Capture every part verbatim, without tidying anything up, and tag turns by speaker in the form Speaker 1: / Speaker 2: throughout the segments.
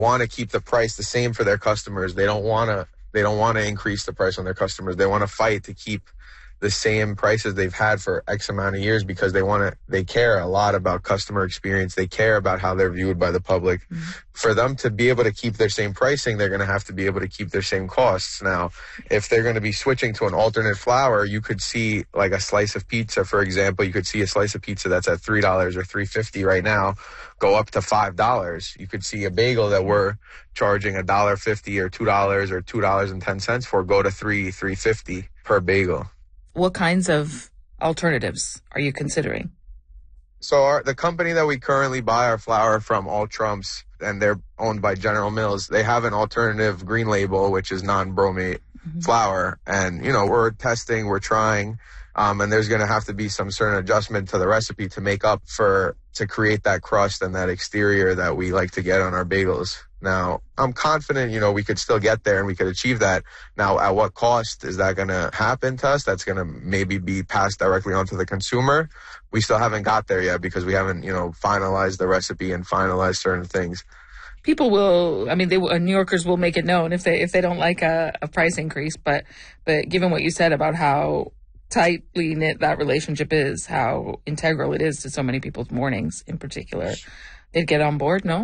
Speaker 1: want to keep the price the same for their customers. They don't want to, they don't want to increase the price on their customers. They want to fight to keep the same prices they've had for X amount of years because they want to, they care a lot about customer experience. They care about how they're viewed by the public. Mm-hmm. For them to be able to keep their same pricing, they're going to have to be able to keep their same costs. Now, if they're going to be switching to an alternate flour, you could see like a slice of pizza, for example, you could see a slice of pizza that's at three dollars or three fifty right now go up to five dollars. You could see a bagel that we're charging a dollar fifty or two dollars or two dollars and ten cents for go to three, three fifty per bagel.
Speaker 2: What kinds of alternatives are you considering?
Speaker 1: So our, the company that we currently buy our flour from, All Trumps, and they're owned by General Mills, they have an alternative green label, which is non-bromate mm-hmm. flour. And, you know, we're testing, we're trying, um, and there's going to have to be some certain adjustment to the recipe to make up for, to create that crust and that exterior that we like to get on our bagels. Now, I'm confident, you know, we could still get there and we could achieve that. Now, at what cost is that going to happen to us? That's going to maybe be passed directly onto the consumer. We still haven't got there yet because we haven't, you know, finalized the recipe and finalized certain things.
Speaker 2: People will, I mean, they uh, New Yorkers will make it known if they if they don't like a, a price increase. But but given what you said about how tightly knit that relationship is, how integral it is to so many people's mornings in particular, they'd get on board, no?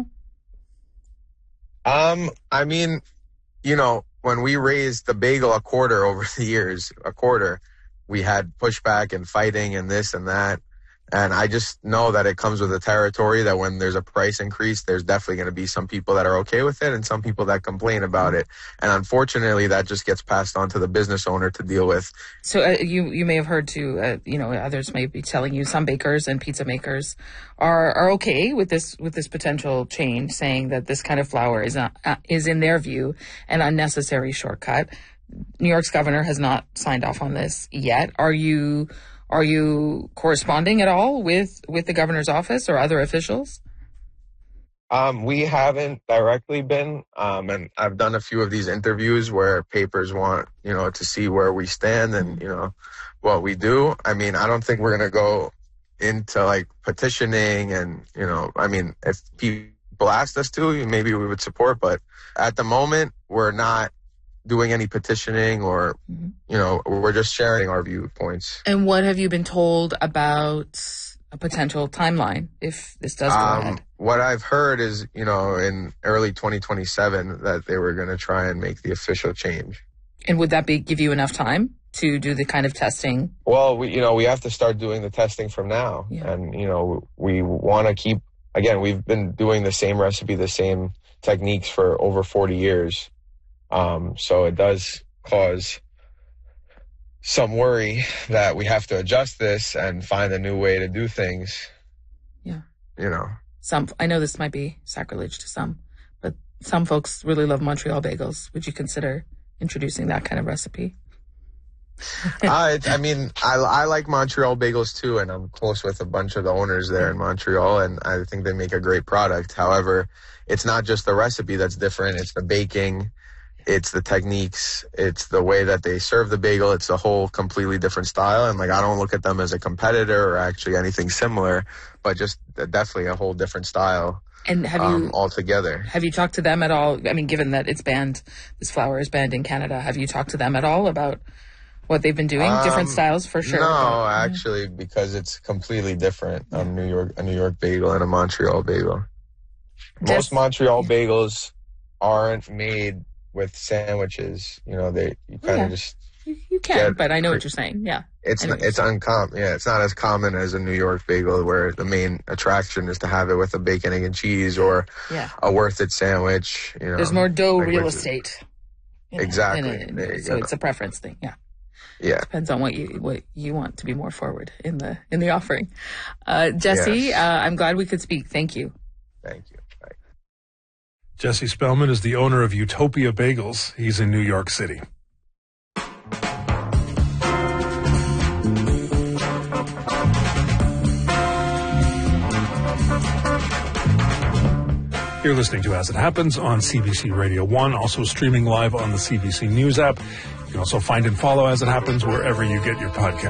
Speaker 1: Um, I mean, you know, when we raised the bagel a quarter over the years, a quarter, we had pushback and fighting and this and that. And I just know that it comes with the territory that when there's a price increase, there's definitely going to be some people that are okay with it and some people that complain about it. And unfortunately, that just gets passed on to the business owner to deal with.
Speaker 2: So uh, you you may have heard too, uh, you know, others may be telling you some bakers and pizza makers are are okay with this with this potential change, saying that this kind of flour is uh, is in their view an unnecessary shortcut. New York's governor has not signed off on this yet. Are you Are you corresponding at all with, with the governor's office or other officials?
Speaker 1: Um, we haven't directly been, um, and I've done a few of these interviews where papers want, you know, to see where we stand and, you know, what we do. I mean, I don't think we're going to go into like petitioning and, you know, I mean, if people asked us to, maybe we would support, but at the moment we're not doing any petitioning or, mm-hmm. you know, we're just sharing our viewpoints.
Speaker 2: And what have you been told about a potential timeline if this does go
Speaker 1: um,
Speaker 2: ahead?
Speaker 1: What I've heard is, you know, in early twenty twenty-seven that they were going to try and make the official change.
Speaker 2: And would that be give you enough time to do the kind of testing?
Speaker 1: Well, we, you know, we have to start doing the testing from now. Yeah. And, you know, we want to keep, again, we've been doing the same recipe, the same techniques for over forty years. Um, so it does cause some worry that we have to adjust this and find a new way to do things.
Speaker 2: Yeah.
Speaker 1: You know.
Speaker 2: Some, I know this might be sacrilege to some, but some folks really love Montreal bagels. Would you consider introducing that kind of recipe?
Speaker 1: I, I mean, I, I like Montreal bagels too, and I'm close with a bunch of the owners there in Montreal, and I think they make a great product. However, it's not just the recipe that's different. It's the baking. It's the techniques, it's the way that they serve the bagel, it's a whole completely different style. And like, I don't look at them as a competitor or actually anything similar, but just definitely a whole different style.
Speaker 2: And have you
Speaker 1: um, altogether.
Speaker 2: Have you talked to them at all? I mean, given that it's banned, this flour is banned in Canada, have you talked to them at all about what they've been doing? Um, different styles for sure.
Speaker 1: No,
Speaker 2: but,
Speaker 1: actually, yeah. because it's completely different. Yeah. Um, New York, a New York bagel and a Montreal bagel. Just, Most Montreal yeah. bagels aren't made with sandwiches, you know, they you kind of yeah. just
Speaker 2: you, you can, but I know what you're saying. Yeah,
Speaker 1: it's not, it's uncommon. Yeah, it's not as common as a New York bagel, where the main attraction is to have it with a bacon, egg, and cheese or
Speaker 2: yeah.
Speaker 1: a worth it sandwich. You know,
Speaker 2: there's more dough like real estate.
Speaker 1: You know, exactly.
Speaker 2: In it, so go. It's a preference thing. Yeah.
Speaker 1: Yeah.
Speaker 2: Depends on what you what you want to be more forward in the in the offering. Uh, Jesse, yes. uh, I'm glad we could speak. Thank you.
Speaker 1: Thank you.
Speaker 3: Jesse Spellman is the owner of Utopia Bagels. He's in New York City. You're listening to As It Happens on C B C Radio one, also streaming live on the C B C News app. You can also find and follow As It Happens wherever you get your podcast.